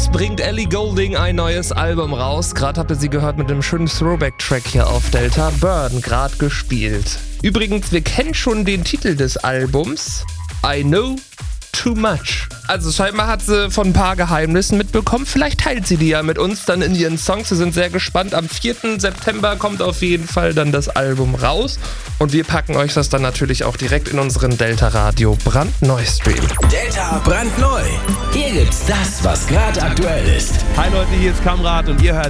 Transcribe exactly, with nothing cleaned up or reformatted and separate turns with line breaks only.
März bringt Ellie Goulding ein neues Album raus. Gerade habt ihr sie gehört mit einem schönen Throwback-Track hier auf Delta. Burn, gerade gespielt. Übrigens, wir kennen schon den Titel des Albums. I Know Too Much. Also scheinbar hat sie von ein paar Geheimnissen mitbekommen. Vielleicht teilt sie die ja mit uns dann in ihren Songs. Wir sind sehr gespannt. Am vierten September kommt auf jeden Fall dann das Album raus. Und wir packen euch das dann natürlich auch direkt in unseren Delta Radio brandneu-Stream.
Delta brandneu. Hier gibt's das, was gerade aktuell ist.
Hi Leute, hier ist Kamrat und ihr hört